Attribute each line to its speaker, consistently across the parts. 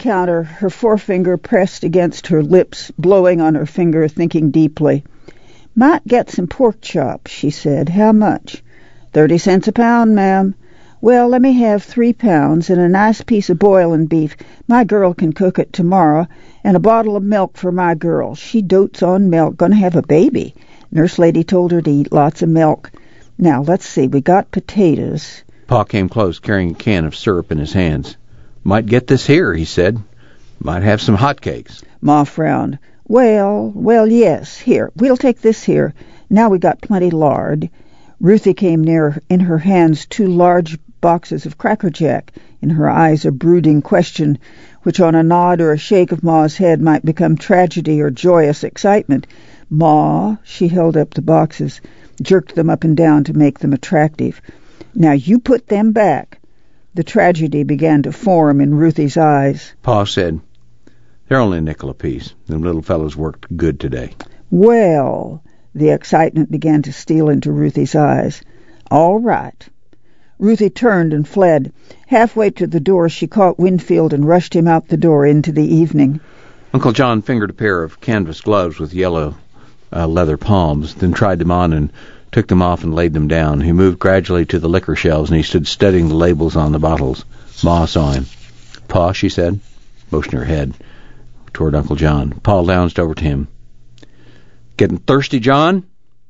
Speaker 1: counter, her forefinger pressed against her lips, blowing on her finger, thinking deeply. "Might get some pork chops," she said. "How much?" 30 cents a pound, ma'am." "Well, let me have 3 pounds, and a nice piece of boiling beef. My girl can cook it tomorrow, and a bottle of milk for my girl. She dotes on milk. Gonna have a baby. Nurse lady told her to eat lots of milk. Now, let's see. We got potatoes."
Speaker 2: Pa came close, carrying a can of syrup in his hands. "Might get this here," he said. "Might have some hot cakes."
Speaker 1: Ma frowned. Well, yes. Here, we'll take this here. Now we got plenty lard." Ruthie came near, in her hands 2 large boxes of Cracker Jack, in her eyes a brooding question, which on a nod or a shake of Ma's head might become tragedy or joyous excitement. "Ma," she held up the boxes, jerked them up and down to make them attractive. "Now you put them back." The tragedy began to form in Ruthie's eyes.
Speaker 2: Pa said, "They're only a nickel apiece. Them little fellows worked good today."
Speaker 1: "Well," the excitement began to steal into Ruthie's eyes. "All right." Ruthie turned and fled. Halfway to the door, she caught Winfield and rushed him out the door into the evening.
Speaker 2: Uncle John fingered a pair of canvas gloves with yellow leather palms, then tried them on and took them off and laid them down. He moved gradually to the liquor shelves, and he stood studying the labels on the bottles. Ma saw him. "Pa," she said, motioning her head toward Uncle John. Pa lounged over to him. "Getting thirsty, John?"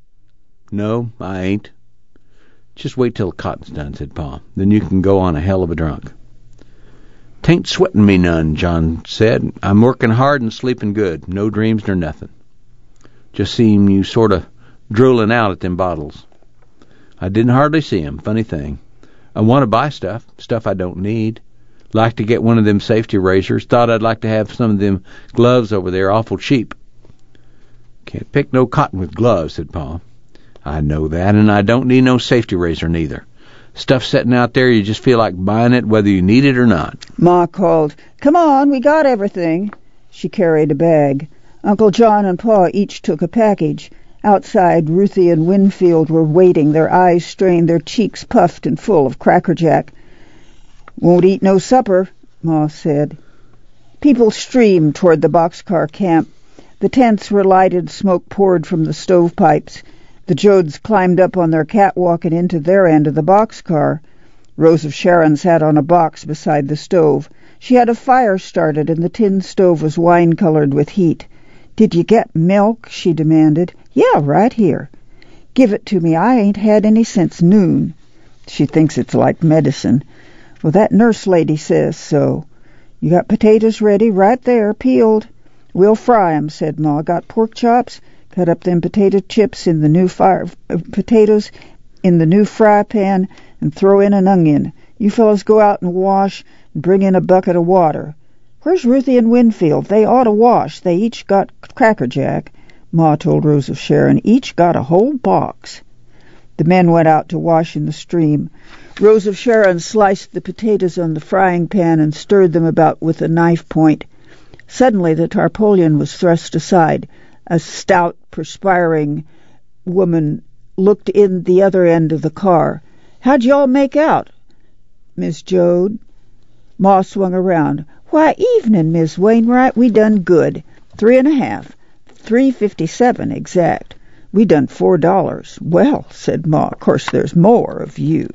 Speaker 2: "No, I ain't." "Just wait till the cotton's done," said Pa. "Then you can go on a hell of a drunk." "'Tain't sweating me none," John said. "I'm working hard and sleeping good. No dreams nor nothing. Just seem you sort of drooling out at them bottles." "I didn't hardly see 'em. Funny thing. I want to buy stuff I don't need. Like to get one of them safety razors. Thought I'd like to have some of them gloves over there, awful cheap." "Can't pick no cotton with gloves," said Pa. "I know that, and I don't need no safety razor neither. Stuff sitting out there, you just feel like buying it whether you need it or not."
Speaker 1: Ma called, "Come on, we got everything." She carried a bag. Uncle John and Pa each took a package. Outside, Ruthie and Winfield were waiting, their eyes strained, their cheeks puffed and full of Cracker Jack. "Won't eat no supper," Ma said. People streamed toward the boxcar camp. The tents were lighted, smoke poured from the stovepipes. The Jodes climbed up on their catwalk and into their end of the boxcar. Rose of Sharon sat on a box beside the stove. She had a fire started, and the tin stove was wine-colored with heat. "Did you get milk?" she demanded. "Yeah, right here." "Give it to me. I ain't had any since noon." "She thinks it's like medicine." "Well, that nurse lady says so." "You got potatoes ready? Right there, peeled." "We'll fry 'em," said Ma. "Got pork chops? Cut up them potato chips in the new potatoes in the new fry pan and throw in an onion. You fellows go out and wash and bring in a bucket of water." "Where's Ruthie and Winfield? They ought to wash. They each got Cracker Jack." Ma told Rose of Sharon. "Each got a whole box." The men went out to wash in the stream. Rose of Sharon sliced the potatoes on the frying pan and stirred them about with a knife point. Suddenly the tarpaulin was thrust aside. A stout, perspiring woman looked in the other end of the car. "How'd you all make out, Miss Jode?" Ma swung around. "Why, evening, Miss Wainwright. We done good. 3.5. 3.57 exact. We done $4. "Well," said Ma, "of course there's more of you."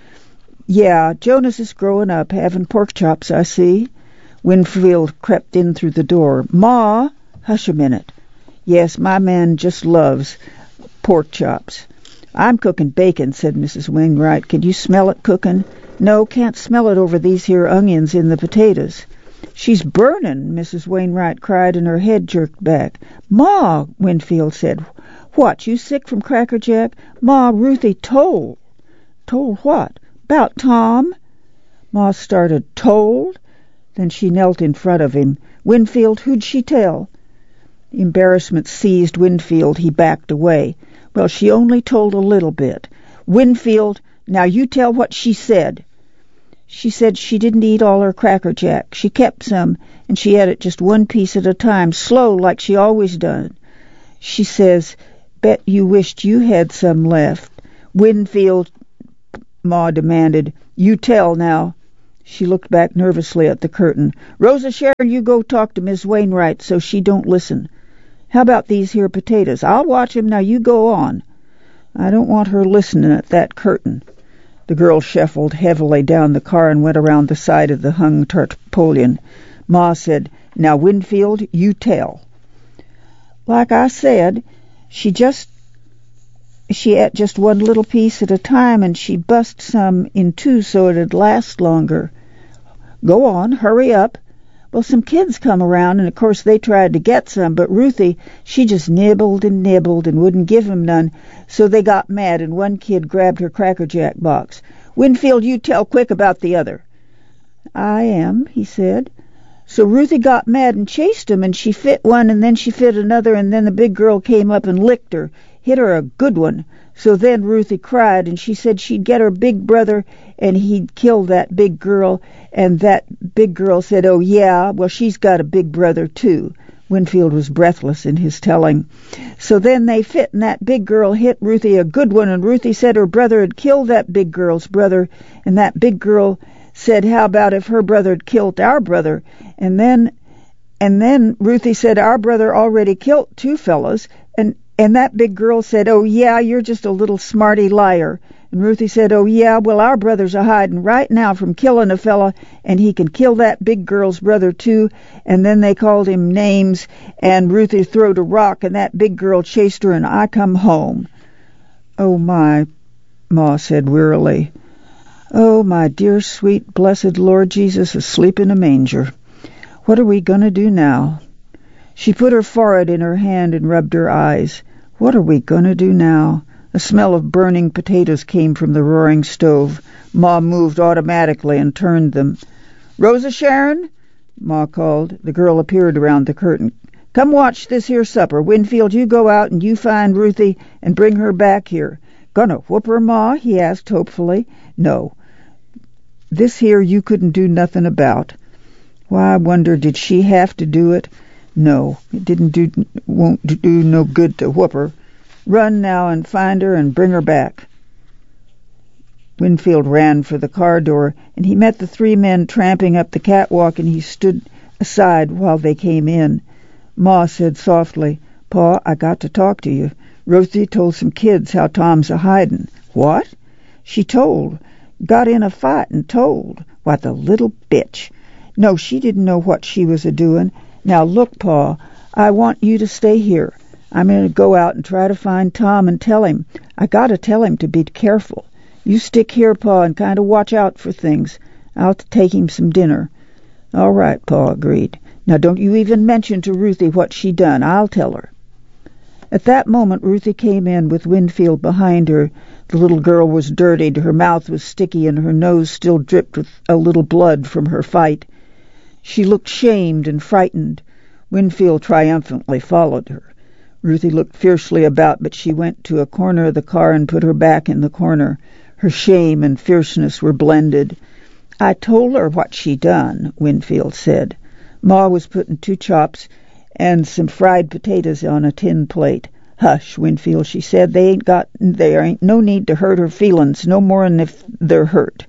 Speaker 1: "Yeah, Jonas is growing up, having pork chops, I see." Winfield crept in through the door. "Ma, hush a minute." "Yes, my man just loves pork chops." "I'm cooking bacon," said Mrs. Wainwright. "Can you smell it cooking?" "No, can't smell it over these here onions in the potatoes." "She's burning," Mrs. Wainwright cried, and her head jerked back. "Ma," Winfield said, "what, you sick from Cracker Jack?" "Ma, Ruthie told." "Told what?" "'Bout Tom." Ma started. "Told?" Then she knelt in front of him. "Winfield, who'd she tell?" Embarrassment seized Winfield. He backed away. "Well, she only told a little bit." "Winfield, now you tell what she said." "She said she didn't eat all her Cracker Jack. She kept some, and she ate it just one piece at a time, slow like she always done. She says, 'Bet you wished you had some left.'" "Winfield," Ma demanded, "you tell now." She looked back nervously at the curtain. "Rosa Sharon, you go talk to Miss Wainwright so she don't listen. How about these here potatoes? I'll watch 'em, now you go on." "I don't want her listening at that curtain." The girl shuffled heavily down the car and went around the side of the hung tarpaulin. Ma said, "Now, Winfield, you tell." "Like I said, she ate just one little piece at a time, and she bust some in two so it'd last longer." "Go on, hurry up." "Well, some kids come around, and of course they tried to get some, but Ruthie, she just nibbled and wouldn't give 'em none, so they got mad, and one kid grabbed her Cracker Jack box. Winfield, you tell quick about the other." "I am," he said. "So Ruthie got mad and chased 'em, and she fit one, and then she fit another, and then the big girl came up and licked her, hit her a good one. So then Ruthie cried, and she said she'd get her big brother, and he'd kill that big girl, and that big girl said, 'Oh, yeah, well, she's got a big brother, too.'" Winfield was breathless in his telling. "So then they fit, and that big girl hit Ruthie a good one, and Ruthie said her brother had killed that big girl's brother, and that big girl said, 'How about if her brother had killed our brother?' And then Ruthie said, 'Our brother already killed two fellows,' and that big girl said, 'Oh, yeah, you're just a little smarty liar.' And Ruthie said, 'Oh, yeah, well, our brother's a-hiding right now from killing a fella, and he can kill that big girl's brother, too.' And then they called him names, and Ruthie throwed a rock, and that big girl chased her, and I come home." "Oh, my," Ma said wearily. "Oh, my dear, sweet, blessed Lord Jesus asleep in a manger. What are we going to do now?" She put her forehead in her hand and rubbed her eyes. "What are we going to do now?" A smell of burning potatoes came from the roaring stove. Ma moved automatically and turned them. "Rosa Sharon," Ma called. The girl appeared around the curtain. "Come watch this here supper. Winfield, you go out and you find Ruthie and bring her back here." "Gonna whoop her, Ma?" he asked hopefully. "No. This here you couldn't do nothing about." "Why, I wonder, did she have to do it?" "No, it won't do no good to whoop her. Run now and find her and bring her back." Winfield ran for the car door, and he met the three men tramping up the catwalk, and he stood aside while they came in. Ma said softly, "Pa, I got to talk to you. Rosie told some kids how Tom's a-hiding." "What?" "She told. Got in a fight and told." "Why, the little bitch." "No, she didn't know what she was a-doing. Now, look, Pa, I want you to stay here. I'm going to go out and try to find Tom and tell him. I got to tell him to be careful. You stick here, Pa, and kind of watch out for things. I'll take him some dinner." "All right," Pa agreed. "Now, don't you even mention to Ruthie what she done. I'll tell her." At that moment, Ruthie came in with Winfield behind her. The little girl was dirtied, her mouth was sticky, and her nose still dripped with a little blood from her fight. She looked shamed and frightened. Winfield triumphantly followed her. Ruthie looked fiercely about, but she went to a corner of the car and put her back in the corner. Her shame and fierceness were blended. "I told her what she done," Winfield said. Ma was putting 2 chops and some fried potatoes on a tin plate. "Hush, Winfield," she said. There ain't no need to hurt her feelings, no more'n if they're hurt."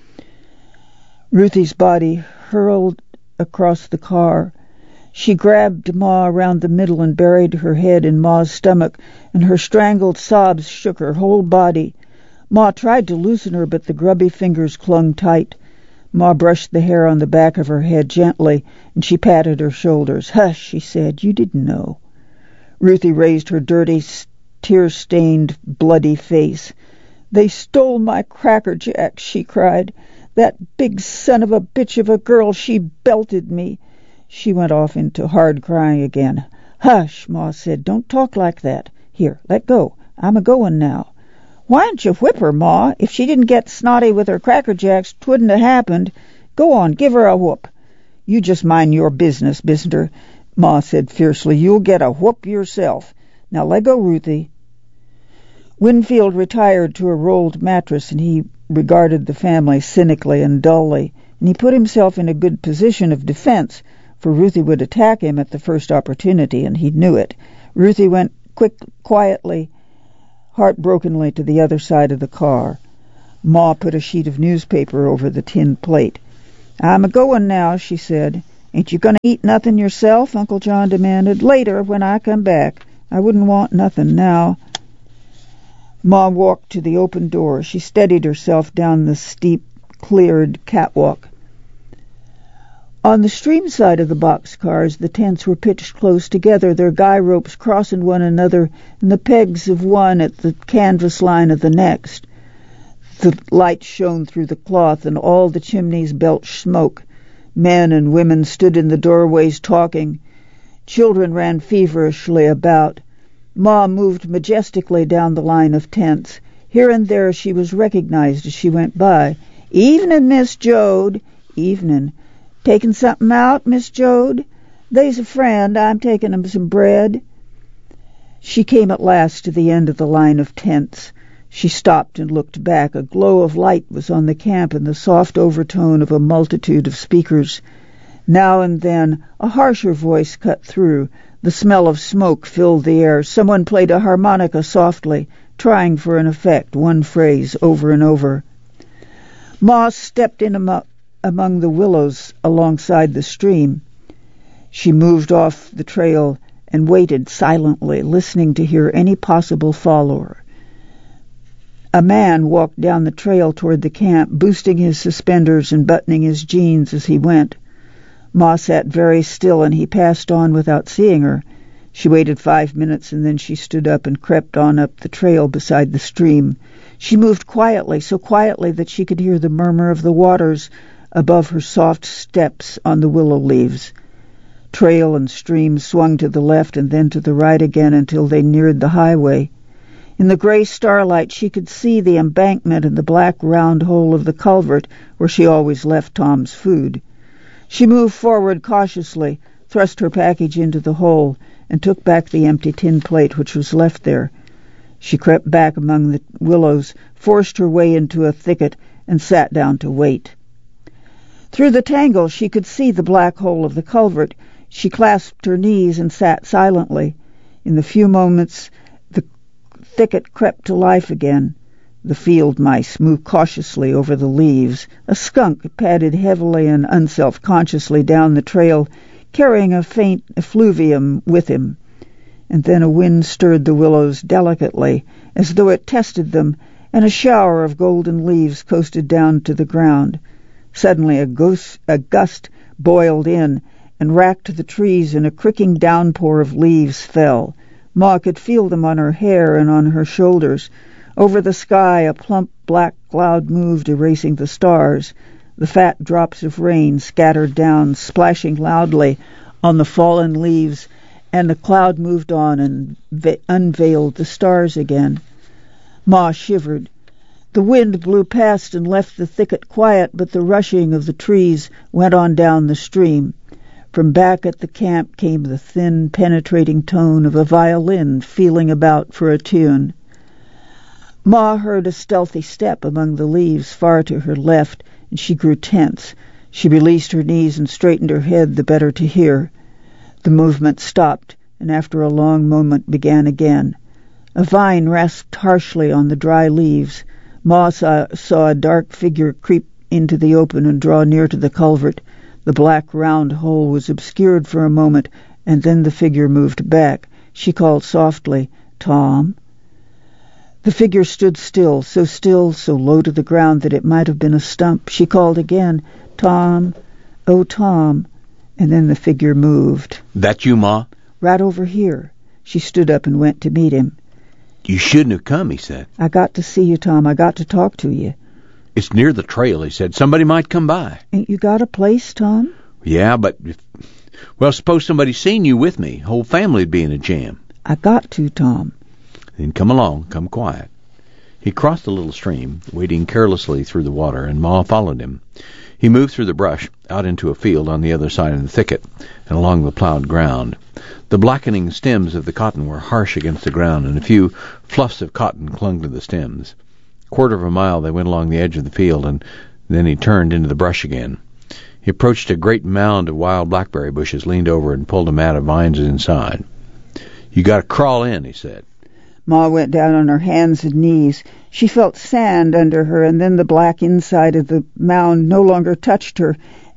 Speaker 1: Ruthie's body hurled across the car. She grabbed Ma around the middle and buried her head in Ma's stomach, and her strangled sobs shook her whole body. Ma tried to loosen her, but the grubby fingers clung tight. Ma brushed the hair on the back of her head gently, and she patted her shoulders. "Hush," she said. "You didn't know." Ruthie raised her dirty, tear-stained, bloody face. "They stole my Cracker Jack," she cried. "That big son of a bitch of a girl, she belted me." She went off into hard crying again. "Hush," Ma said. "Don't talk like that. Here, let go. I'm a-going now." "Why'n't you whip her, Ma? If she didn't get snotty with her Cracker Jacks, 'twouldn't have happened. Go on, give her a whoop." "You just mind your business, mister," Ma said fiercely. "You'll get a whoop yourself. Now let go, Ruthie." Winfield retired to a rolled mattress, and he regarded the family cynically and dully, and he put himself in a good position of defense, for Ruthie would attack him at the first opportunity, and he knew it. Ruthie went quietly, heartbrokenly to the other side of the car. Ma put a sheet of newspaper over the tin plate. "I'm a-goin' now," she said. "Ain't you going to eat nothing yourself?" Uncle John demanded. "Later, when I come back. I wouldn't want nothing now." Ma walked to the open door. She steadied herself down the steep, cleared catwalk. On the stream side of the boxcars, the tents were pitched close together, their guy ropes crossing one another and the pegs of one at the canvas line of the next. The light shone through the cloth, and all the chimneys belched smoke. Men and women stood in the doorways talking. Children ran feverishly about. Ma moved majestically down the line of tents. Here and there she was recognized as she went by. "Evenin', Miss Jode." "Evenin'. Taking something out, Miss Jode?" "They's a friend. I'm taking 'em some bread." She came at last to the end of the line of tents. She stopped and looked back. A glow of light was on the camp and the soft overtone of a multitude of speakers. Now and then a harsher voice cut through. The smell of smoke filled the air. Someone played a harmonica softly, trying for an effect, one phrase over and over. Ma stepped in among the willows alongside the stream. She moved off the trail and waited silently, listening to hear any possible follower. A man walked down the trail toward the camp, boosting his suspenders and buttoning his jeans as he went. Ma sat very still, and he passed on without seeing her. She waited 5 minutes, and then she stood up and crept on up the trail beside the stream. She moved quietly, so quietly that she could hear the murmur of the waters above her soft steps on the willow leaves. Trail and stream swung to the left and then to the right again until they neared the highway. In the gray starlight she could see the embankment and the black round hole of the culvert where she always left Tom's food. She moved forward cautiously, thrust her package into the hole, and took back the empty tin plate which was left there. She crept back among the willows, forced her way into a thicket, and sat down to wait. Through the tangle she could see the black hole of the culvert. She clasped her knees and sat silently. In the few moments the thicket crept to life again. The field mice moved cautiously over the leaves. A skunk padded heavily and unself-consciously down the trail, carrying a faint effluvium with him. And then a wind stirred the willows delicately, as though it tested them, and a shower of golden leaves coasted down to the ground. Suddenly a gust boiled in and racked the trees, and a cricking downpour of leaves fell. Ma could feel them on her hair and on her shoulders. Over the sky a plump black cloud moved, erasing the stars. The fat drops of rain scattered down, splashing loudly on the fallen leaves, and the cloud moved on and unveiled the stars again. Ma shivered. The wind blew past and left the thicket quiet, but the rushing of the trees went on down the stream. From back at the camp came the thin, penetrating tone of a violin feeling about for a tune. Ma heard a stealthy step among the leaves far to her left, and she grew tense. She released her knees and straightened her head the better to hear. The movement stopped, and after a long moment began again. A vine rasped harshly on the dry leaves. Ma saw a dark figure creep into the open and draw near to the culvert. The black round hole was obscured for a moment, and then the figure moved back. She called softly, "Tom." The figure stood still, so low to the ground that it might have been a stump. She called again, "Tom, oh Tom," and then the figure moved.
Speaker 2: "That you, Ma?"
Speaker 1: "Right over here." She stood up and went to meet him.
Speaker 2: "You shouldn't have come," he said.
Speaker 1: "I got to see you, Tom. I got to talk to you."
Speaker 2: "It's near the trail," he said. "Somebody might come by."
Speaker 1: "Ain't you got a place, Tom?"
Speaker 2: "Yeah, but well, suppose somebody seen you with me. Whole family'd be in a jam."
Speaker 1: "I got to, Tom."
Speaker 2: "Then come along. Come quiet." He crossed the little stream, wading carelessly through the water, and Ma followed him. He moved through the brush, out into a field on the other side of the thicket, and along the plowed ground. The blackening stems of the cotton were harsh against the ground, and a few fluffs of cotton clung to the stems. Quarter of a mile they went along the edge of the field, and then he turned into the brush again. He approached a great mound of wild blackberry bushes, leaned over and pulled a mat of vines inside. "You got to crawl in," he said.
Speaker 1: Ma went down on her hands and knees. She felt sand under her, and then the black inside of the mound no longer touched her,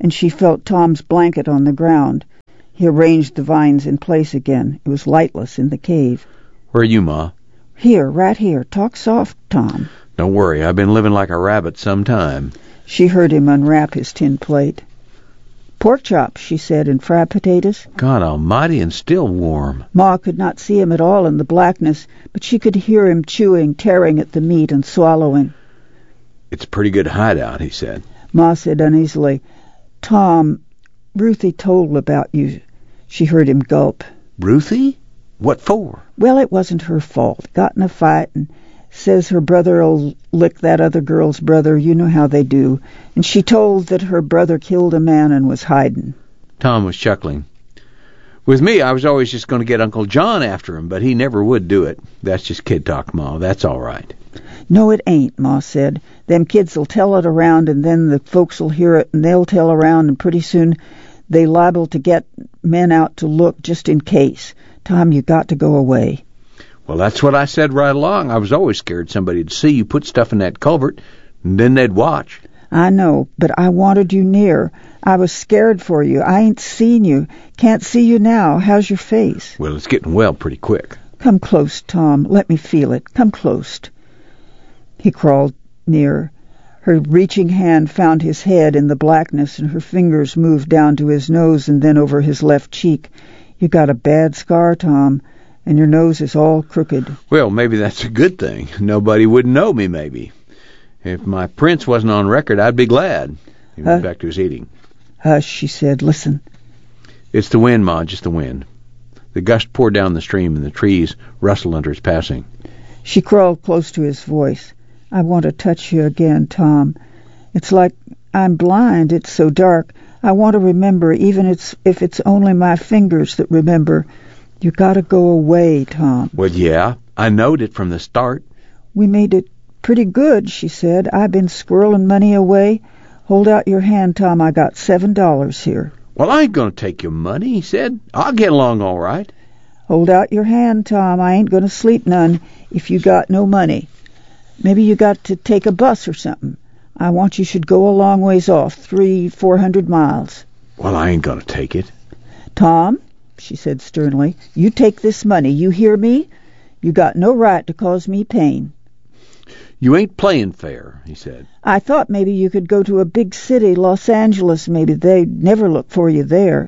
Speaker 1: and she felt Tom's blanket on the ground. He arranged the vines in place again. It was lightless in the cave.
Speaker 2: Where are you, Ma?
Speaker 1: Here, right here. Talk soft, Tom.
Speaker 2: Don't worry, I've been living like a rabbit some time.
Speaker 1: She heard him unwrap his tin plate. Pork chops, she said, and fried potatoes.
Speaker 2: God almighty, and still warm.
Speaker 1: Ma could not see him at all in the blackness, but she could hear him chewing, tearing at the meat and swallowing.
Speaker 2: It's a pretty good hideout, he said.
Speaker 1: Ma said uneasily, Tom, Ruthie told about you. She heard him gulp.
Speaker 2: Ruthie? What for?
Speaker 1: Well, it wasn't her fault. Got in a fight and says her brother'll lick that other girl's brother. You know how they do. And she told that her brother killed a man and was hiding.
Speaker 2: Tom was chuckling. With me, I was always just going to get Uncle John after him, but he never would do it. That's just kid talk, Ma. That's all right.
Speaker 1: No, it ain't, Ma said. Them kids'll tell it around, and then the folks'll hear it, and they'll tell around, and pretty soon they liable to get men out to look just in case. Tom, you got to go away.
Speaker 2: Well, that's what I said right along. I was always scared somebody'd see you put stuff in that culvert, and then they'd watch.
Speaker 1: I know, but I wanted you near. I was scared for you. I ain't seen you. Can't see you now. How's your face?
Speaker 2: Well, it's getting well pretty quick.
Speaker 1: Come close, Tom. Let me feel it. Come close. He crawled near. Her reaching hand found his head in the blackness, and her fingers moved down to his nose and then over his left cheek. You got a bad scar, Tom, and your nose is all crooked.
Speaker 2: Well, maybe that's a good thing. Nobody would know me, maybe. If my prints wasn't on record, I'd be glad. He went back to his eating.
Speaker 1: Hush, she said. Listen.
Speaker 2: It's the wind, Ma, just the wind. The gust poured down the stream, and the trees rustled under its passing.
Speaker 1: She crawled close to his voice. I want to touch you again, Tom. It's like I'm blind. It's so dark. I want to remember, even if it's only my fingers that remember. You got to go away, Tom.
Speaker 2: Well, yeah, I knowed it from the start.
Speaker 1: We made it pretty good, she said. I've been squirreling money away. Hold out your hand, Tom. I got $7 here.
Speaker 2: Well, I ain't going to take your money, he said. I'll get along all right.
Speaker 1: Hold out your hand, Tom. I ain't going to sleep none if you got no money. Maybe you got to take a bus or something. I want you should go a long ways off, 300-400 miles.
Speaker 2: Well, I ain't going to take it.
Speaker 1: Tom, she said sternly, you take this money. You hear me? You got no right to cause me pain.
Speaker 2: You ain't playing fair, he said.
Speaker 1: I thought maybe you could go to a big city, Los Angeles, maybe. They'd never look for you there.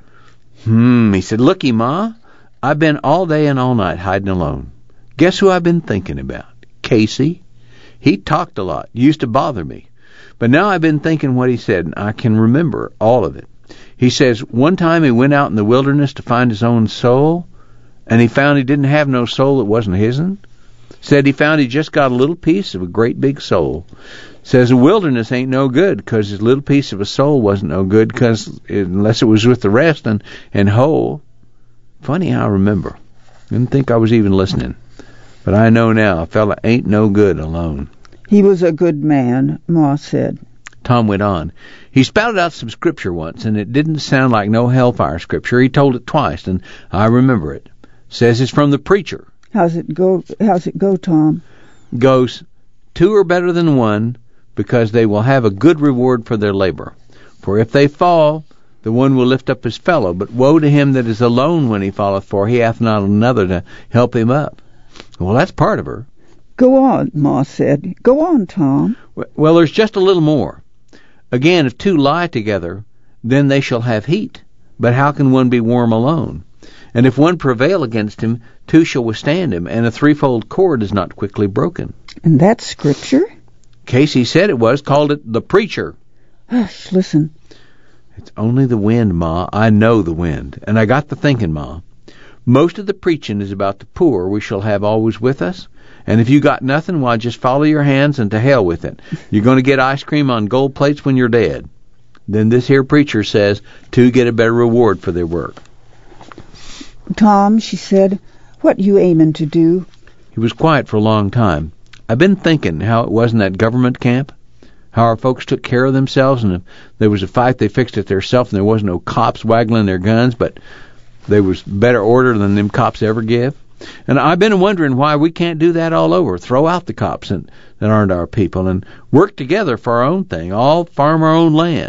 Speaker 2: He said, looky, Ma, I've been all day and all night hiding alone. Guess who I've been thinking about? Casey. He talked a lot, used to bother me. But now I've been thinking what he said, and I can remember all of it. He says one time he went out in the wilderness to find his own soul, and he found he didn't have no soul that wasn't his'n. Said he found he just got a little piece of a great big soul. Says the wilderness ain't no good because his little piece of a soul wasn't no good unless it was with the rest and whole. Funny how I remember. Didn't think I was even listening. But I know now a fella ain't no good alone.
Speaker 1: He was a good man, Ma said.
Speaker 2: Tom went on. He spouted out some scripture once, and it didn't sound like no hellfire scripture. He told it twice, and I remember it. Says it's from the preacher.
Speaker 1: How's it go, Tom?
Speaker 2: Goes, 2 are better than 1, because they will have a good reward for their labor. For if they fall, the one will lift up his fellow. But woe to him that is alone when he falleth, for he hath not another to help him up. Well, that's part of her.
Speaker 1: Go on, Ma said. Go on, Tom.
Speaker 2: Well, there's just a little more. Again, if 2 lie together, then they shall have heat. But how can one be warm alone? And if 1 prevail against him, 2 shall withstand him, and a 3-fold cord is not quickly broken.
Speaker 1: And that's scripture?
Speaker 2: Casey said it was, called it the preacher.
Speaker 1: Hush, listen.
Speaker 2: It's only the wind, Ma. I know the wind. And I got to thinking, Ma. Most of the preaching is about the poor we shall have always with us. And if you got nothing, why, just follow your hands and to hell with it. You're going to get ice cream on gold plates when you're dead. Then this here preacher says 2 get a better reward for their work.
Speaker 1: Tom, she said, what you aiming to do?
Speaker 2: He was quiet for a long time. I've been thinking how it was in that government camp, how our folks took care of themselves, and if there was a fight, they fixed it theirself, and there wasn't no cops waggling their guns, but there was better order than them cops ever give. And I've been wondering why we can't do that all over, throw out the cops that aren't our people, and work together for our own thing, all farm our own land.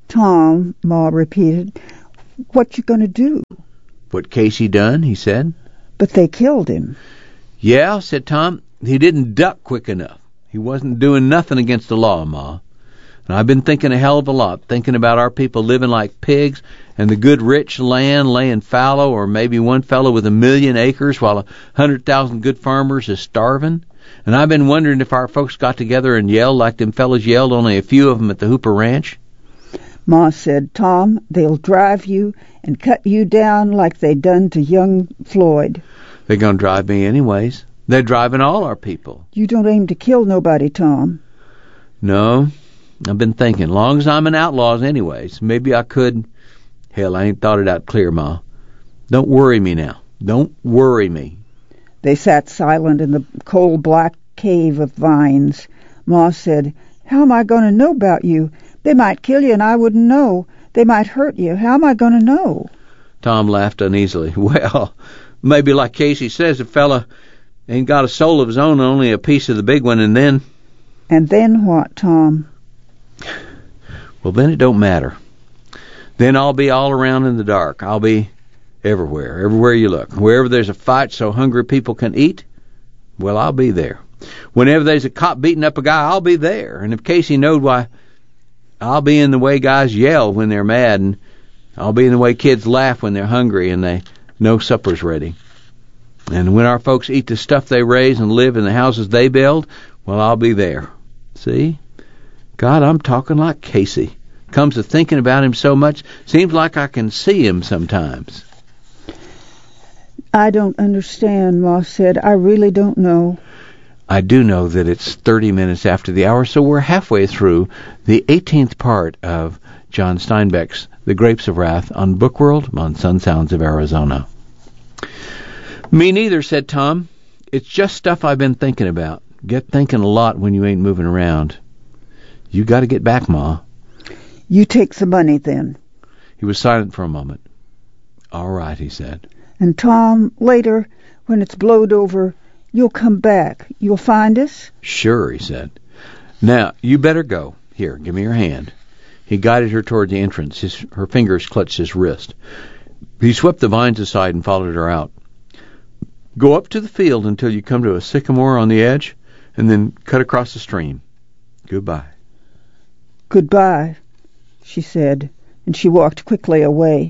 Speaker 1: Tom, Ma repeated. What you going to do?
Speaker 2: What Casey done, he said.
Speaker 1: But they killed him.
Speaker 2: Yeah, said Tom. He didn't duck quick enough. He wasn't doing nothing against the law, Ma. And I've been thinking a hell of a lot, thinking about our people living like pigs and the good rich land laying fallow, or maybe one fellow with 1 million acres while 100,000 good farmers is starving. And I've been wondering if our folks got together and yelled like them fellows yelled, only a few of them at the Hooper Ranch.
Speaker 1: Ma said, Tom, they'll drive you and cut you down like they done to young Floyd.
Speaker 2: They're going to drive me anyways. They're driving all our people.
Speaker 1: You don't aim to kill nobody, Tom.
Speaker 2: No, I've been thinking, long as I'm an outlaw anyways, maybe I could. Hell, I ain't thought it out clear, Ma. Don't worry me now. Don't worry me.
Speaker 1: They sat silent in the coal black cave of vines. Ma said, How am I going to know about you? They might kill you and I wouldn't know. They might hurt you. How am I going to know?
Speaker 2: Tom laughed uneasily. Well, maybe like Casey says, a fella ain't got a soul of his own, only a piece of the big one, and then...
Speaker 1: And then what, Tom?
Speaker 2: Well, then it don't matter. Then I'll be all around in the dark. I'll be everywhere you look. Wherever there's a fight so hungry people can eat, well, I'll be there. Whenever there's a cop beating up a guy, I'll be there. And if Casey knowed why, I'll be in the way guys yell when they're mad, and I'll be in the way kids laugh when they're hungry and they know supper's ready. And when our folks eat the stuff they raise and live in the houses they build, well, I'll be there. See? God, I'm talking like Casey. Comes to thinking about him so much, seems like I can see him sometimes.
Speaker 1: I don't understand, Ma said. I really don't know.
Speaker 2: I do know that it's 30 minutes after the hour, so we're halfway through the 18th part of John Steinbeck's The Grapes of Wrath on Bookworld on Sun Sounds of Arizona. Me neither, said Tom. It's just stuff I've been thinking about. Get thinking a lot when you ain't moving around. You got to get back, Ma.
Speaker 1: You take the money, then.
Speaker 2: He was silent for a moment. All right, he said.
Speaker 1: And Tom, later, when it's blowed over, you'll come back. You'll find us?
Speaker 2: Sure, he said. Now, you better go. Here, give me your hand. He guided her toward the entrance. Her fingers clutched his wrist. He swept the vines aside and followed her out. Go up to the field until you come to a sycamore on the edge, and then cut across the stream. Goodbye.
Speaker 1: Goodbye, she said, and she walked quickly away.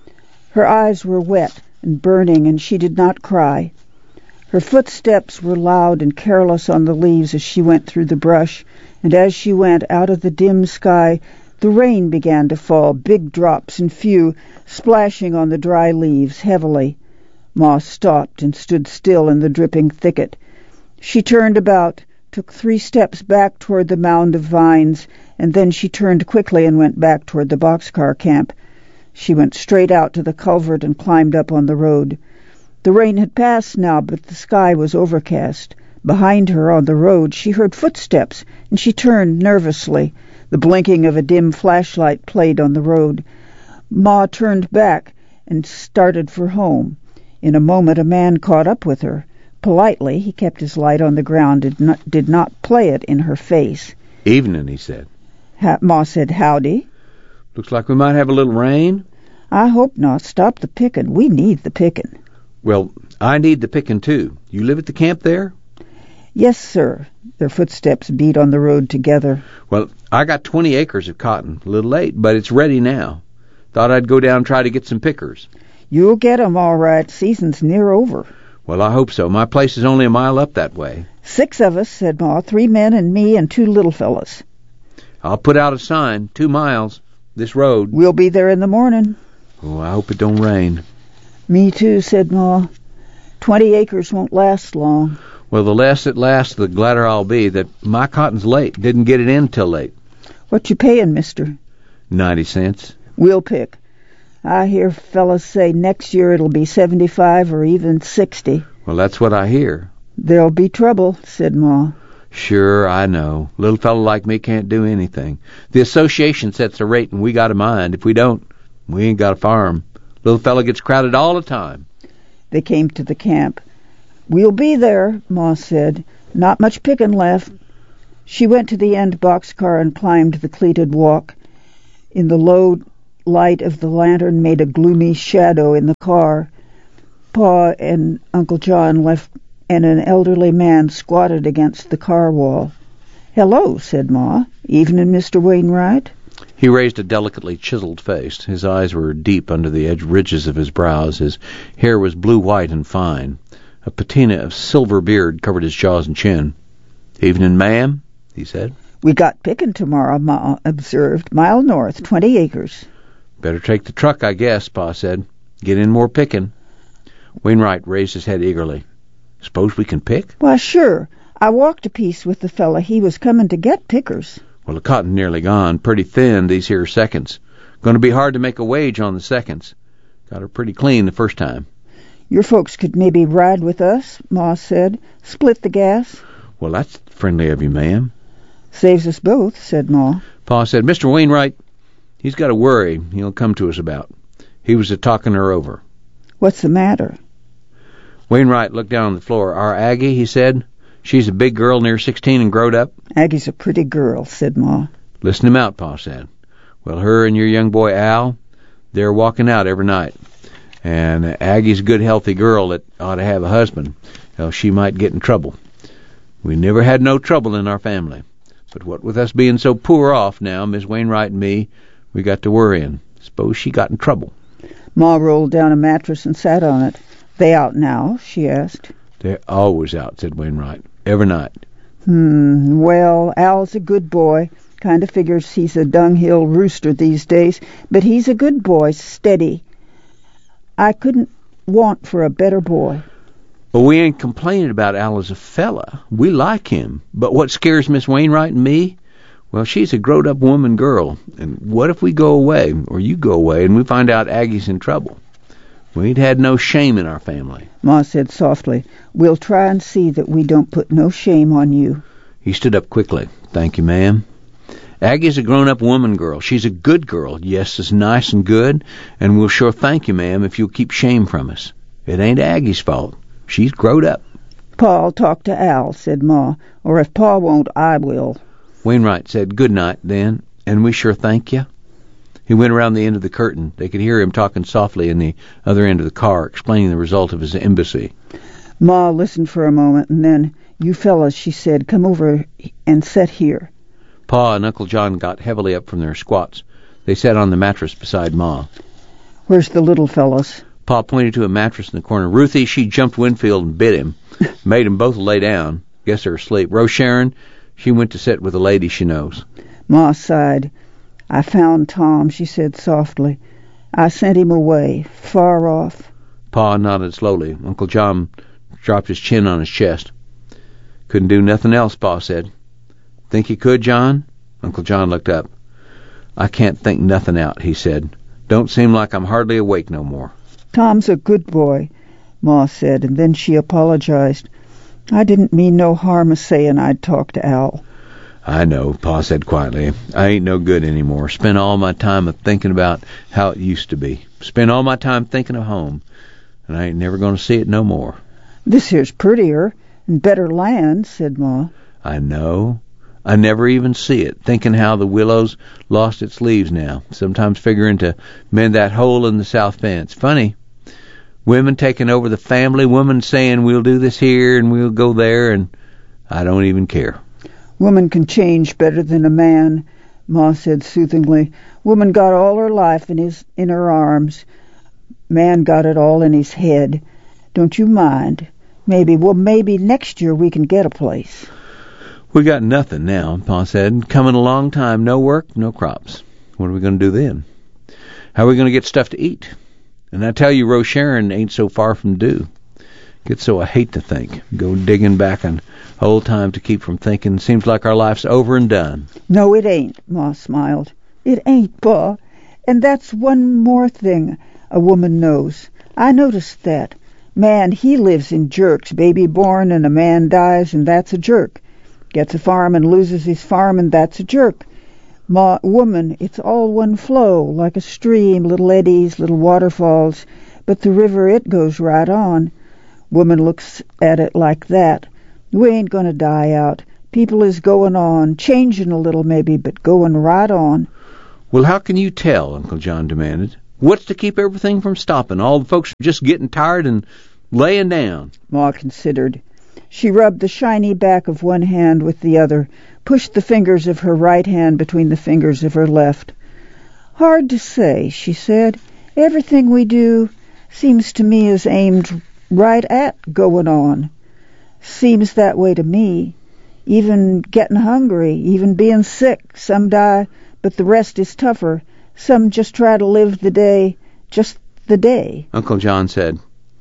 Speaker 1: Her eyes were wet and burning, and she did not cry. Her footsteps were loud and careless on the leaves as she went through the brush, and as she went out of the dim sky, the rain began to fall, big drops and few, splashing on the dry leaves heavily. Ma stopped and stood still in the dripping thicket. She turned about, took 3 steps back toward the mound of vines, and then she turned quickly and went back toward the boxcar camp. She went straight out to the culvert and climbed up on the road. The rain had passed now, but the sky was overcast. Behind her on the road she heard footsteps, and she turned nervously. The blinking of a dim flashlight played on the road. Ma turned back and started for home. In a moment a man caught up with her. Politely, he kept his light on the ground, did not play it in her face.
Speaker 2: Evening, he said.
Speaker 1: Ma said, howdy.
Speaker 2: Looks like we might have a little rain.
Speaker 1: I hope not. Stop the picking. We need the picking.
Speaker 2: Well, I need the picking, too. You live at the camp there?
Speaker 1: Yes, sir. Their footsteps beat on the road together.
Speaker 2: Well, I got 20 acres of cotton. A little late, but it's ready now. Thought I'd go down and try to get some pickers.
Speaker 1: You'll get 'em all right. Season's near over.
Speaker 2: Well, I hope so. My place is only a mile up that way.
Speaker 1: 6 of us, said Ma. 3 men and me and 2 little fellas.
Speaker 2: I'll put out a sign, 2 miles, this road.
Speaker 1: We'll be there in the morning.
Speaker 2: Oh, I hope it don't rain.
Speaker 1: Me too, said Ma. 20 acres won't last long.
Speaker 2: Well, the less it lasts, the gladder I'll be that my cotton's late. Didn't get it in till late.
Speaker 1: What you paying, mister?
Speaker 2: 90 cents.
Speaker 1: We'll pick. I hear fellas say next year it'll be 75 or even 60.
Speaker 2: Well, that's what I hear.
Speaker 1: There'll be trouble, said Ma.
Speaker 2: Sure, I know. Little fella like me can't do anything. The association sets the rate, and we got a mind. If we don't, we ain't got a farm. Little fella gets crowded all the time.
Speaker 1: They came to the camp. We'll be there, Ma said. Not much picking left. She went to the end boxcar and climbed the cleated walk. in the low light of the lantern made a gloomy shadow in the car. Pa and Uncle John left, and an elderly man squatted against the car wall. "Hello," said Ma. "Evening, Mr. Wainwright."
Speaker 2: He raised a delicately chiseled face. His eyes were deep under the ridges of his brows. His hair was blue-white and fine. A patina of silver beard covered his jaws and chin. "Evening, ma'am," he said.
Speaker 1: "We got pickin' tomorrow," Ma observed. "Mile north, 20 acres.
Speaker 2: "Better take the truck, I guess," Pa said. "Get in more pickin'." Wainwright raised his head eagerly. "Suppose we can pick?"
Speaker 1: "Why, sure. I walked a piece with the fella. He was comin' to get pickers."
Speaker 2: "Well, the cotton nearly gone. Pretty thin, these here seconds. Going to be hard to make a wage on the seconds. Got her pretty clean the first time."
Speaker 1: "Your folks could maybe ride with us," Ma said. "Split the gas."
Speaker 2: "Well, that's friendly of you, ma'am."
Speaker 1: "Saves us both," said Ma.
Speaker 2: Pa said, "Mr. Wainwright, he's got a worry he'll come to us about. He was a-talking her over."
Speaker 1: "What's the matter?"
Speaker 2: Wainwright looked down on the floor. "Our Aggie," he said. "She's a big girl, near 16 and growed up."
Speaker 1: "Aggie's a pretty girl," said Ma.
Speaker 2: "Listen him out," Pa said. "Well, her and your young boy Al, they're walking out every night. And Aggie's a good, healthy girl that ought to have a husband, else she might get in trouble. We never had no trouble in our family. But what with us being so poor off now, Miss Wainwright and me, we got to worrying. Suppose she got in trouble."
Speaker 1: Ma rolled down a mattress and sat on it. "They out now?" she asked.
Speaker 2: "They're always out," said Wainwright. "Every night."
Speaker 1: Well, Al's a good boy. Kind of figures he's a dunghill rooster these days, but he's a good boy, steady. I couldn't want for a better boy."
Speaker 2: "Well, we ain't complaining about Al as a fella. We like him. But what scares Miss Wainwright and me? Well, she's a growed-up woman girl. And what if we go away, or you go away, and we find out Aggie's in trouble? We ain't had no shame in our family."
Speaker 1: Ma said softly, "We'll try and see that we don't put no shame on you."
Speaker 2: He stood up quickly. "Thank you, ma'am. Aggie's a grown-up woman girl. She's a good girl, yes, is nice and good, and we'll sure thank you, ma'am, if you'll keep shame from us. It ain't Aggie's fault. She's growed up."
Speaker 1: "Pa'll talk to Al," said Ma, "or if Pa won't, I will."
Speaker 2: Wainwright said, "Good night, then, and we sure thank you." He went around the end of the curtain. They could hear him talking softly in the other end of the car, explaining the result of his embassy.
Speaker 1: Ma listened for a moment, and then, "You fellas," she said, "come over and sit here."
Speaker 2: Pa and Uncle John got heavily up from their squats. They sat on the mattress beside Ma.
Speaker 1: "Where's the little fellas?"
Speaker 2: Pa pointed to a mattress in the corner. "Ruthie, she jumped Winfield and bit him. Made 'em both lay down. Guess they're asleep. Rose Sharon, she went to sit with a lady she knows."
Speaker 1: Ma sighed. "I found Tom," she said softly. "I sent him away, far off."
Speaker 2: Pa nodded slowly. Uncle John dropped his chin on his chest. "Couldn't do nothing else," Pa said. "Think you could, John?" Uncle John looked up. "I can't think nothing out," he said. "Don't seem like I'm hardly awake no more."
Speaker 1: "Tom's a good boy," Ma said, and then she apologized. "I didn't mean no harm a sayin' I'd talk to Al."
Speaker 2: "I know," Pa said quietly. "I ain't no good anymore. Spend all my time thinking about how it used to be. Spend all my time thinking of home. And I ain't never going to see it no more."
Speaker 1: "This here's prettier and better land," said Ma.
Speaker 2: "I know. I never even see it, thinking how the willows lost its leaves now. Sometimes figuring to mend that hole in the south fence. Funny. Women taking over the family, women saying we'll do this here and we'll go there, and I don't even care."
Speaker 1: "Woman can change better than a man," Ma said soothingly. "Woman got all her life in her arms. Man got it all in his head. Don't you mind. Maybe next year we can get a place."
Speaker 2: "We got nothing now," Pa said. "Coming a long time. No work, no crops. What are we going to do then? How are we going to get stuff to eat? And I tell you, Rose Sharon ain't so far from due. Get so I hate to think. Go digging back on old time to keep from thinking. Seems like our life's over and done."
Speaker 1: "No, it ain't," Ma smiled. "It ain't, Pa. And that's one more thing a woman knows. I noticed that. Man, he lives in jerks. Baby born and a man dies, and that's a jerk. Gets a farm and loses his farm, and that's a jerk. Woman, it's all one flow, like a stream, little eddies, little waterfalls. But the river, it goes right on. Woman looks at it like that. We ain't going to die out. People is going on, changing a little maybe, but going right on."
Speaker 2: Well, how can you tell? Uncle John demanded. What's to keep everything from stopping? All the folks are just getting tired and laying down.
Speaker 1: Ma considered. She rubbed the shiny back of one hand with the other, pushed the fingers of her right hand between the fingers of her left. Hard to say, she said. Everything we do seems to me is aimed right at going on. Seems that way to me. Even getting hungry, even being sick. Some die, but the rest is tougher. Some just try to live the day, just the day.
Speaker 2: Uncle John said,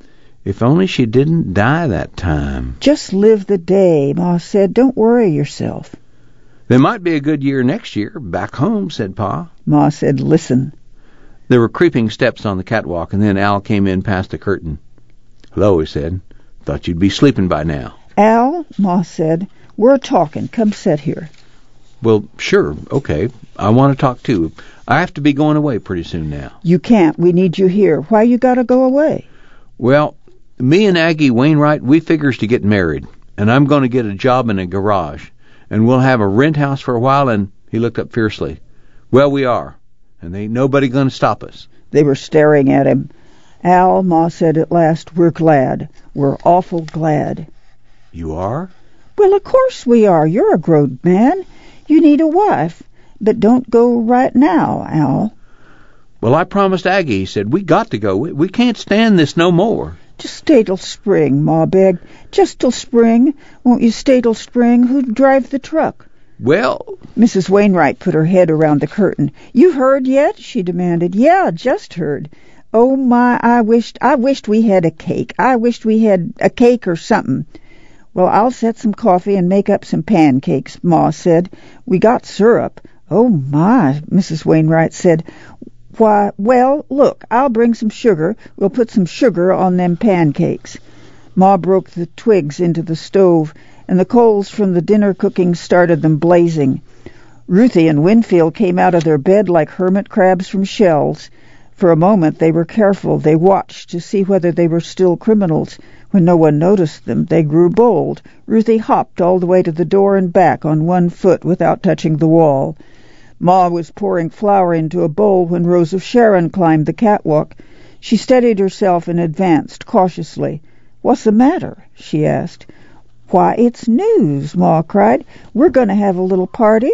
Speaker 2: if only she didn't die that time.
Speaker 1: Just live the day, Ma said. Don't worry yourself.
Speaker 2: There might be a good year next year, back home, said Pa.
Speaker 1: Ma said, listen.
Speaker 2: There were creeping steps on the catwalk, and then Al came in past the curtain. Hello, he said. Thought you'd be sleeping by now.
Speaker 1: Al, Ma said, we're talking. Come sit here.
Speaker 2: Well, sure, okay. I want to talk too. I have to be going away pretty soon now.
Speaker 1: You can't. We need you here. Why you gotta go away?
Speaker 2: Well, me and Aggie Wainwright, we figures to get married, and I'm going to get a job in a garage, and we'll have a rent house for a while, and he looked up fiercely. Well, we are, and ain't nobody going to stop us.
Speaker 1: They were staring at him. Al, Ma said at last, we're glad. We're awful glad.
Speaker 2: You are?
Speaker 1: Well, of course we are. You're a grown man. You need a wife. But don't go right now, Al.
Speaker 2: Well, I promised Aggie, he said. We got to go. We can't stand this no more.
Speaker 1: Just stay till spring, Ma begged. Just till spring. Won't you stay till spring? Who'd drive the truck?
Speaker 2: Well...
Speaker 1: Mrs. Wainwright put her head around the curtain. You heard yet? She demanded. Yeah, just heard. Oh, my, I wished we had a cake. I wished we had a cake or something. Well, I'll set some coffee and make up some pancakes, Ma said. We got syrup. Oh, my, Mrs. Wainwright said. Why, well, look, I'll bring some sugar. We'll put some sugar on them pancakes. Ma broke the twigs into the stove, and the coals from the dinner cooking started them blazing. Ruthie and Winfield came out of their bed like hermit crabs from shells. For a moment they were careful. They watched to see whether they were still criminals. When no one noticed them, they grew bold. Ruthie hopped all the way to the door and back on one foot without touching the wall. Ma was pouring flour into a bowl when Rose of Sharon climbed the catwalk. She steadied herself and advanced cautiously. What's the matter? She asked. Why, it's news, Ma cried. We're going to have a little party,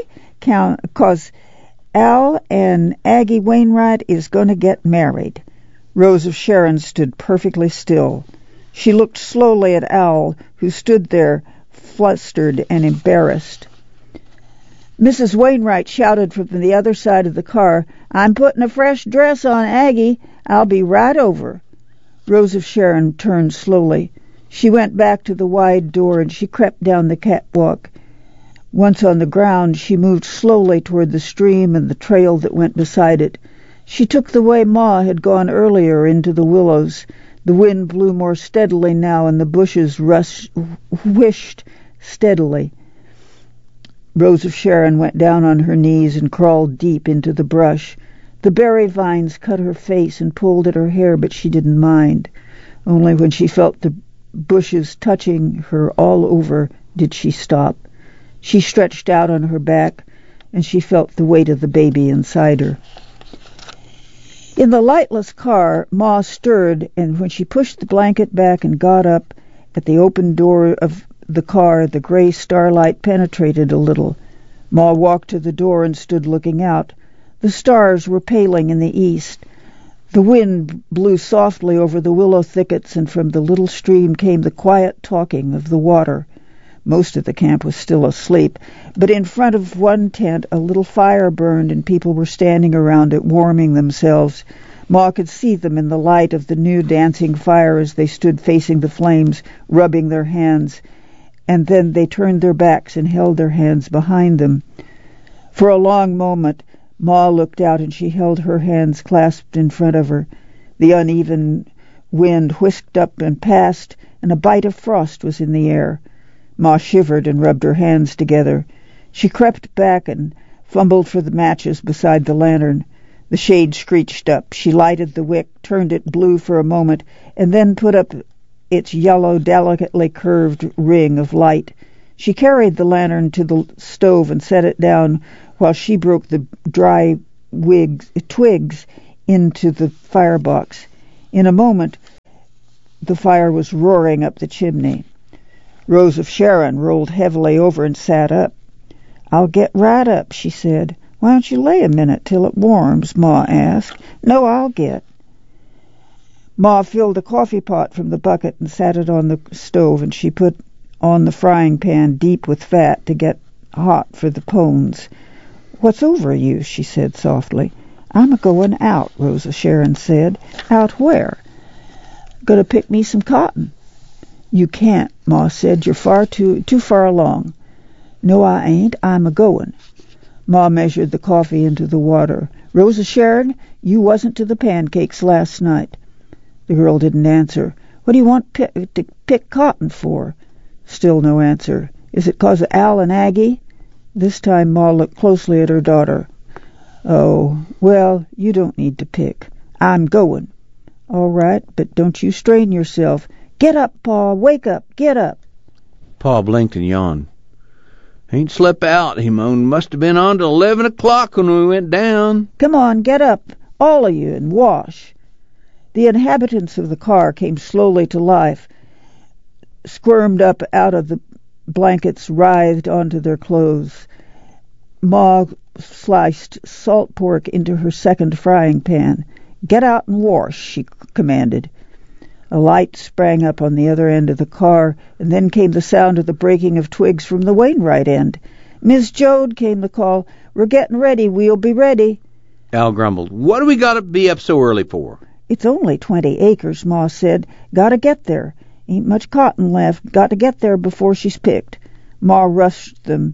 Speaker 1: 'cause Al and Aggie Wainwright is going to get married. Rose of Sharon stood perfectly still. She looked slowly at Al, who stood there, flustered and embarrassed. Mrs. Wainwright shouted from the other side of the car, I'm putting a fresh dress on Aggie. I'll be right over. Rose of Sharon turned slowly. She went back to the wide door and she crept down the catwalk. Once on the ground, she moved slowly toward the stream and the trail that went beside it. She took the way Ma had gone earlier into the willows. The wind blew more steadily now and the bushes whished steadily. Rose of Sharon went down on her knees and crawled deep into the brush. The berry vines cut her face and pulled at her hair, but she didn't mind. Only when she felt the bushes touching her all over did she stop. She stretched out on her back, and she felt the weight of the baby inside her. In the lightless car, Ma stirred, and when she pushed the blanket back and got up, at the open door of the car, the gray starlight penetrated a little. Ma walked to the door and stood looking out. The stars were paling in the east. The wind blew softly over the willow thickets, and from the little stream came the quiet talking of the water. Most of the camp was still asleep, but in front of one tent a little fire burned and people were standing around it warming themselves. Ma could see them in the light of the new dancing fire as they stood facing the flames, rubbing their hands, and then they turned their backs and held their hands behind them. For a long moment Ma looked out and she held her hands clasped in front of her. The uneven wind whisked up and passed, and a bite of frost was in the air. Ma shivered and rubbed her hands together. She crept back and fumbled for the matches beside the lantern. The shade screeched up. She lighted the wick, turned it blue for a moment, and then put up its yellow, delicately curved ring of light. She carried the lantern to the stove and set it down while she broke the dry twigs into the firebox. In a moment, the fire was roaring up the chimney. Rose of Sharon rolled heavily over and sat up. "I'll get right up," she said. "Why don't you lay a minute till it warms?" Ma asked. "No, I'll get." Ma filled a coffee pot from the bucket and sat it on the stove, and she put on the frying pan deep with fat to get hot for the pones. "What's over you?" she said softly. "I'm a-going out," Rosa Sharon said. "Out where?" "Gonna pick me some cotton." "You can't," Ma said. "You're too far along." "No, I ain't. I'm a-going." Ma measured the coffee into the water. "Rosa Sharon, you wasn't to the pancakes last night." The girl didn't answer. "What do you want to pick cotton for?" Still no answer. "Is it 'cause of Al and Aggie?" This time Ma looked closely at her daughter. "Oh, well, you don't need to pick. I'm going." "All right, but don't you strain yourself. Get up, Pa. Wake up. Get up."
Speaker 2: Pa blinked and yawned. "Ain't slept out," he moaned. "Must have been on till 11 o'clock when we went down."
Speaker 1: "Come on, get up, all of you, and wash." The inhabitants of the car came slowly to life, squirmed up out of the blankets, writhed onto their clothes. Ma sliced salt pork into her second frying pan. "Get out and wash," she commanded. A light sprang up on the other end of the car, and then came the sound of the breaking of twigs from the Wainwright end. "Miss Joad," came the call. "We're getting ready. We'll be ready."
Speaker 2: Al grumbled. "What do we got to be up so early for?"
Speaker 1: "It's only 20 acres, Ma said. Gotta get there. Ain't much cotton left. Got to get there before she's picked." Ma rushed them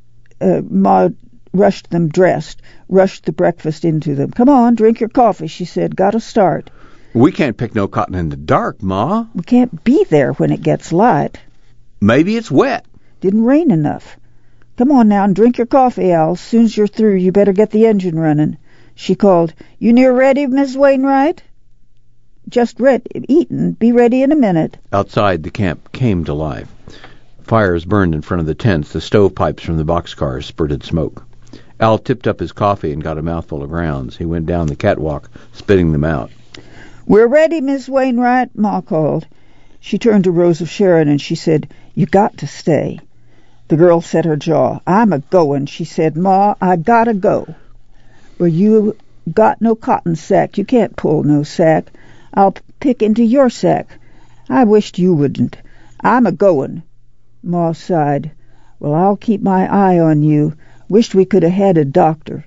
Speaker 1: dressed, rushed the breakfast into them. "Come on, drink your coffee," she said. "Gotta start."
Speaker 2: "We can't pick no cotton in the dark, Ma."
Speaker 1: "We can't be there when it gets light."
Speaker 2: "Maybe it's wet."
Speaker 1: "Didn't rain enough." "Come on now and drink your coffee, Al. Soon's you're through, you better get the engine running." She called, "You near ready, Miss Wainwright?" "Just eatin'. Be ready in a minute."
Speaker 2: Outside, the camp came to life. Fires burned in front of the tents. The stovepipes from the boxcars spurted smoke. Al tipped up his coffee and got a mouthful of rounds. He went down the catwalk, spitting them out.
Speaker 1: "We're ready, Miss Wainwright," Ma called. She turned to Rose of Sharon and she said, "You got to stay." The girl set her jaw. "I'm a-going," she said. "Ma, I gotta go." "Well, you got no cotton sack. You can't pull no sack. I'll pick into your sack." "I wished you wouldn't. I'm a-going." Ma sighed. "Well, I'll keep my eye on you. Wished we could have had a doctor."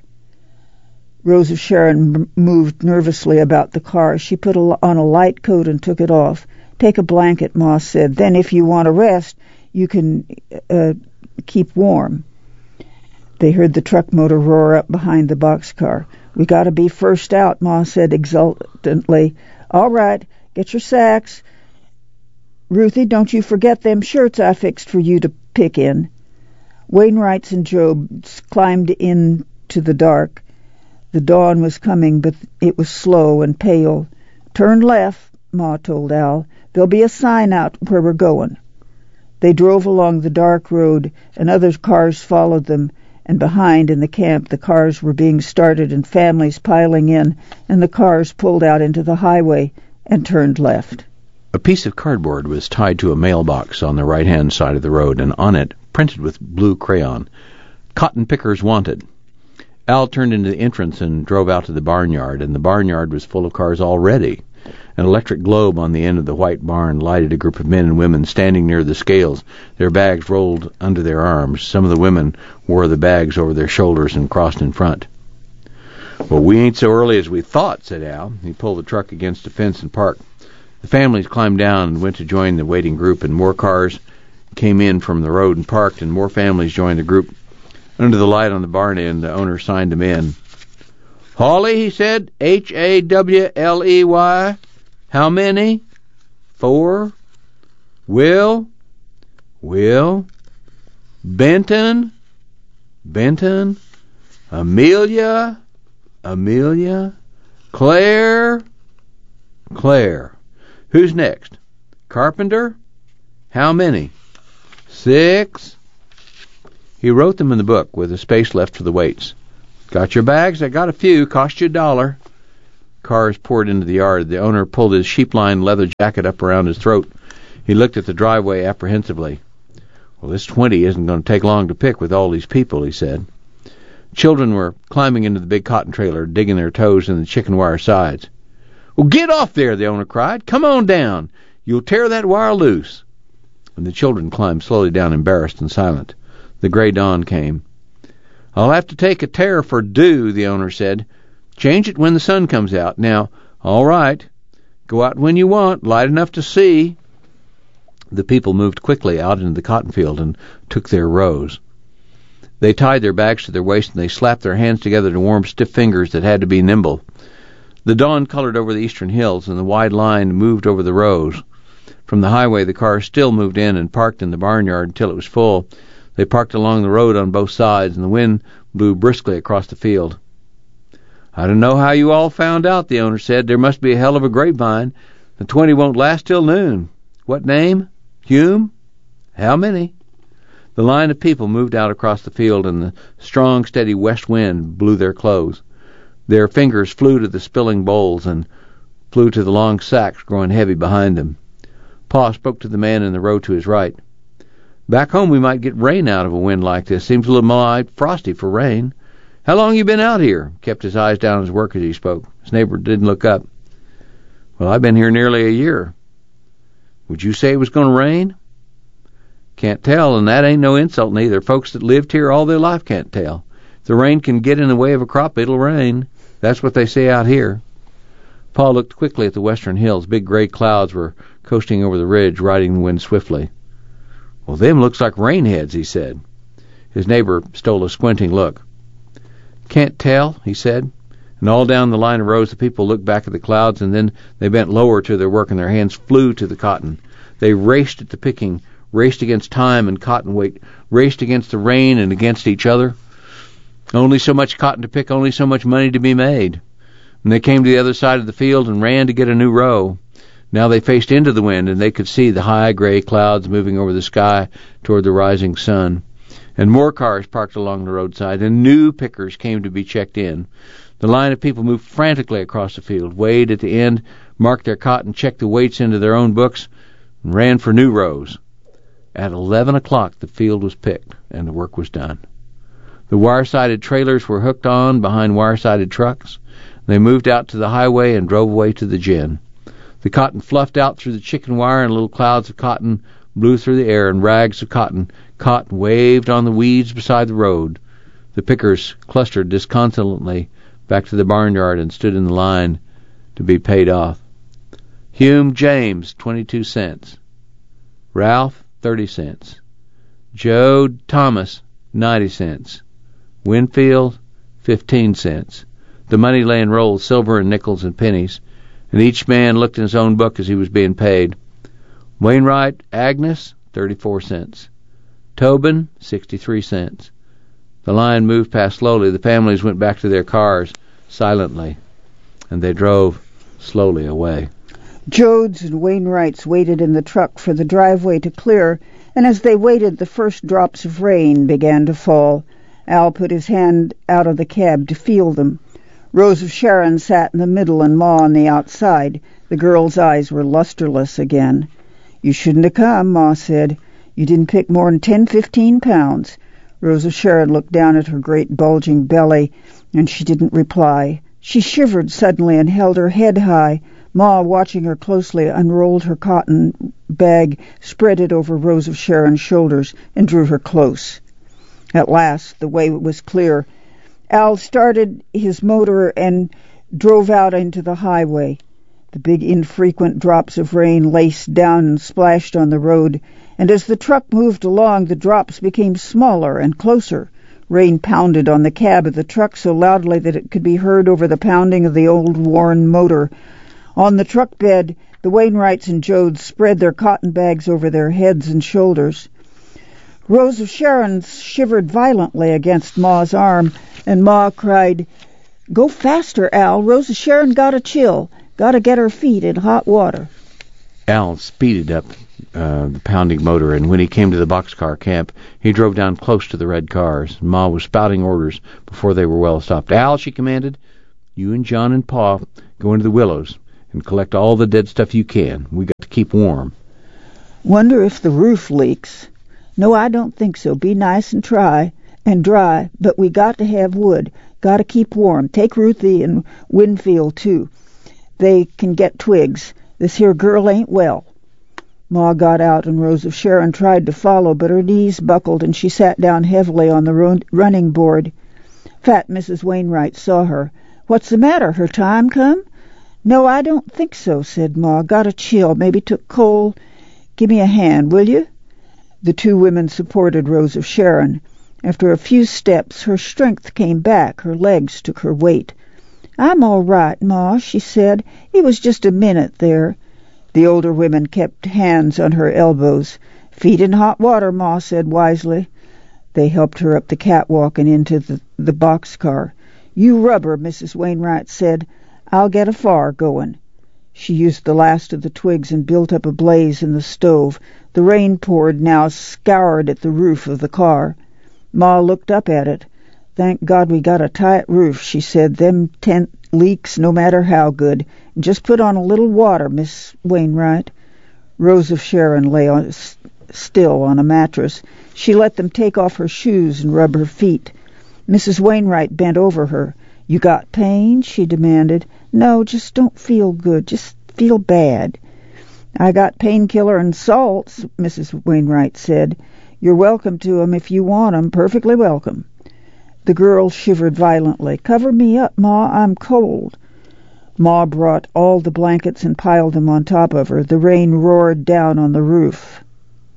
Speaker 1: Rose of Sharon moved nervously about the car. She put on a light coat and took it off. "Take a blanket," Ma said. "Then if you want to rest, you can keep warm." They heard the truck motor roar up behind the boxcar. "We got to be first out," Ma said exultantly. "All right, get your sacks. Ruthie, don't you forget them shirts I fixed for you to pick in." Wainwrights and Jobs climbed into the dark. The dawn was coming, but it was slow and pale. "Turn left," Ma told Al. "There'll be a sign out where we're going." They drove along the dark road, and other cars followed them, and behind in the camp the cars were being started and families piling in, and the cars pulled out into the highway and turned left.
Speaker 2: A piece of cardboard was tied to a mailbox on the right-hand side of the road, and on it, printed with blue crayon, "Cotton Pickers Wanted." Al turned into the entrance and drove out to the barnyard, and the barnyard was full of cars already. An electric globe on the end of the white barn lighted a group of men and women standing near the scales, their bags rolled under their arms. Some of the women wore the bags over their shoulders and crossed in front. "Well, we ain't so early as we thought," said Al. He pulled the truck against a fence and parked. The families climbed down and went to join the waiting group, and more cars came in from the road and parked, and more families joined the group. Under the light on the barn end, the owner signed them in. "Hawley," he said, "Hawley. How many?" "4. Will. Benton. Amelia. Claire. Who's next? Carpenter. How many? 6. He wrote them in the book with a space left for the weights. Got your bags? I got a few. Cost you $1. Cars poured into the yard. The owner pulled his sheep-lined leather jacket up around his throat. He looked at the driveway apprehensively. Well, this 20 isn't going to take long to pick with all these people, he said. Children were climbing into the big cotton trailer, digging their toes in the chicken wire sides. Well, get off there, the owner cried. Come on down. You'll tear that wire loose. And the children climbed slowly down, embarrassed and silent. The gray dawn came. I'll have to take a tear for dew, the owner said. Change it when the sun comes out. Now, all right. Go out when you want, light enough to see. The people moved quickly out into the cotton field and took their rows. They tied their bags to their waist and they slapped their hands together to warm stiff fingers that had to be nimble. The dawn colored over the eastern hills and the wide line moved over the rows. From the highway, the cars still moved in and parked in the barnyard until it was full. They parked along the road on both sides, and the wind blew briskly across the field. I don't know how you all found out, the owner said. There must be a hell of a grapevine. The 20 won't last till noon. What name? Hume? How many? The line of people moved out across the field, and the strong, steady west wind blew their clothes. Their fingers flew to the spilling bowls and flew to the long sacks growing heavy behind them. Pa spoke to the man in the row to his right. Back home we might get rain out of a wind like this. Seems a little mild frosty for rain. How long you been out here? Kept his eyes down his work as he spoke. His neighbor didn't look up. Well, I've been here nearly a year. Would you say it was going to rain? Can't tell, and that ain't no insult neither. Folks that lived here all their life can't tell. If the rain can get in the way of a crop, it'll rain. That's what they say out here. Pa looked quickly at the western hills. Big gray clouds were coasting over the ridge, riding the wind swiftly. Well, them looks like rainheads, he said. His neighbor stole a squinting look. Can't tell, he said. And all down the line of rows, the people looked back at the clouds, and then they bent lower to their work, and their hands flew to the cotton. They raced at the picking, raced against time and cotton weight, raced against the rain and against each other. Only so much cotton to pick, only so much money to be made. And they came to the other side of the field and ran to get a new row. Now they faced into the wind, and they could see the high gray clouds moving over the sky toward the rising sun. And more cars parked along the roadside, and new pickers came to be checked in. The line of people moved frantically across the field, weighed at the end, marked their cotton, checked the weights into their own books, and ran for new rows. At 11 o'clock, the field was picked, and the work was done. The wire-sided trailers were hooked on behind wire-sided trucks. They moved out to the highway and drove away to the gin. The cotton fluffed out through the chicken wire, and little clouds of cotton blew through the air, and rags of cotton caught and waved on the weeds beside the road. The pickers clustered disconsolately back to the barnyard and stood in the line to be paid off. Hume James, 22 cents. Ralph, 30 cents. Joe Thomas, 90 cents. Winfield, 15 cents. The money lay in rolls, silver and nickels and pennies, and each man looked in his own book as he was being paid. Wainwright Agnes, 34 cents. Tobin, 63 cents. The line moved past slowly. The families went back to their cars silently, and they drove slowly away.
Speaker 1: Jodes and Wainwrights waited in the truck for the driveway to clear, and as they waited, the first drops of rain began to fall. Al put his hand out of the cab to feel them. Rose of Sharon sat in the middle and Ma on the outside. The girl's eyes were lusterless again. You shouldn't have come, Ma said. You didn't pick more than 10-15 pounds. Rose of Sharon looked down at her great bulging belly, and she didn't reply. She shivered suddenly and held her head high. Ma, watching her closely, unrolled her cotton bag, spread it over Rose of Sharon's shoulders, and drew her close. At last, the way was clear. Al started his motor and drove out into the highway. The big infrequent drops of rain laced down and splashed on the road, and as the truck moved along, the drops became smaller and closer. Rain pounded on the cab of the truck so loudly that it could be heard over the pounding of the old worn motor. On the truck bed, the Wainwrights and Jodes spread their cotton bags over their heads and shoulders. Rose of Sharon shivered violently against Ma's arm, and Ma cried, "Go faster, Al. Rose of Sharon got a chill. Got to get her feet in hot water."
Speaker 2: Al speeded up the pounding motor, and when he came to the boxcar camp, he drove down close to the red cars. Ma was spouting orders before they were well stopped. "Al," she commanded, "you and John and Pa go into the willows and collect all the dead stuff you can. We got to keep warm."
Speaker 1: "Wonder if the roof leaks." "No, I don't think so. Be nice and dry, but we got to have wood. Got to keep warm. Take Ruthie and Winfield, too. They can get twigs. This here girl ain't well." Ma got out, and Rose of Sharon tried to follow, but her knees buckled, and she sat down heavily on the running board. Fat Mrs. Wainwright saw her. "What's the matter? Her time come?" "No, I don't think so," said Ma. "Got a chill. Maybe took cold. Give me a hand, will you?" The two women supported Rose of Sharon. After a few steps, her strength came back. Her legs took her weight. "I'm all right, Ma," she said. "It was just a minute there." The older women kept hands on her elbows. "Feet in hot water," Ma said wisely. They helped her up the catwalk and into the boxcar. "You rubber," Mrs. Wainwright said. "I'll get a fire going." She used the last of the twigs and built up a blaze in the stove. The rain poured now, scoured at the roof of the car. Ma looked up at it. "Thank God we got a tight roof," she said. "Them tent leaks no matter how good. Just put on a little water, Miss Wainwright." Rose of Sharon lay still on a mattress. She let them take off her shoes and rub her feet. Mrs. Wainwright bent over her. "You got pain?" she demanded. "No, just don't feel good. Just feel bad." "I got painkiller and salts," Mrs. Wainwright said. "You're welcome to 'em if you want 'em. Perfectly welcome." The girl shivered violently. "Cover me up, Ma. I'm cold." Ma brought all the blankets and piled them on top of her. The rain roared down on the roof.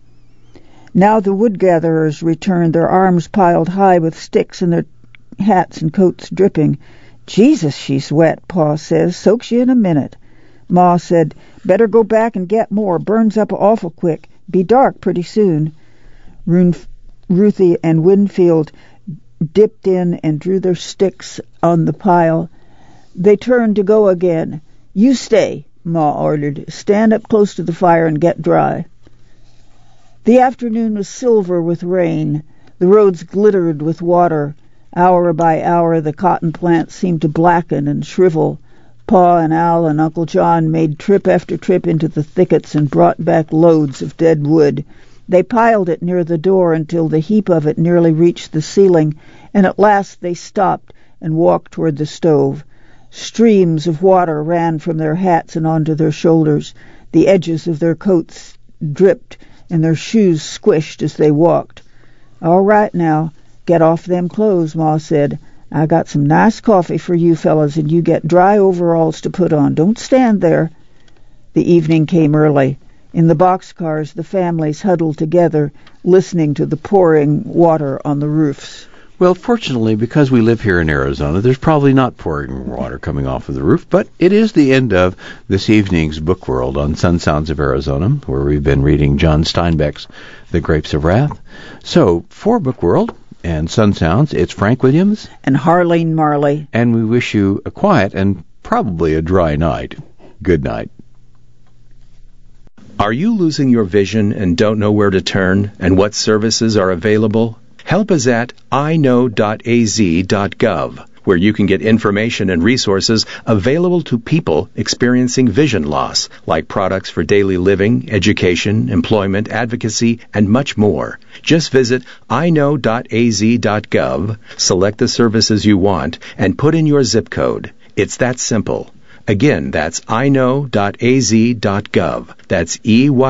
Speaker 1: Now the wood-gatherers returned, their arms piled high with sticks and their hats and coats dripping. "Jesus, she's wet," Pa says. "Soaks you in a minute." Ma said, "Better go back and get more. Burns up awful quick. Be dark pretty soon." Ruthie and Winfield dipped in and drew their sticks on the pile. They turned to go again. "You stay," Ma ordered. "Stand up close to the fire and get dry." The afternoon was silver with rain. The roads glittered with water. Hour by hour the cotton plants seemed to blacken and shrivel. Pa and Al and Uncle John made trip after trip into the thickets and brought back loads of dead wood. They piled it near the door until the heap of it nearly reached the ceiling, and at last they stopped and walked toward the stove. Streams of water ran from their hats and onto their shoulders. The edges of their coats dripped, and their shoes squished as they walked. "All right now, get off them clothes," Ma said. "I got some nice coffee for you fellas, and you get dry overalls to put on. Don't stand there." The evening came early. In the boxcars, the families huddled together, listening to the pouring water on the roofs.
Speaker 2: Well, fortunately, because we live here in Arizona, there's probably not pouring water coming off of the roof, but it is the end of this evening's Book World on Sun Sounds of Arizona, where we've been reading John Steinbeck's The Grapes of Wrath. So, for Book World and Sun Sounds, it's Frank Williams
Speaker 1: and Harlene Marley.
Speaker 2: And we wish you a quiet and probably a dry night. Good night.
Speaker 3: Are you losing your vision and don't know where to turn and what services are available? Help is at iknow.az.gov, where you can get information and resources available to people experiencing vision loss, like products for daily living, education, employment, advocacy, and much more. Just visit iknow.az.gov, select the services you want, and put in your zip code. It's that simple. Again, that's iknow.az.gov. That's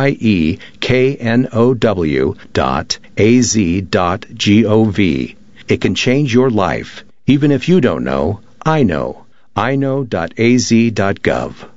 Speaker 3: EYEKNOW.az.gov. It can change your life. Even if you don't know, I know. iknow.az.gov.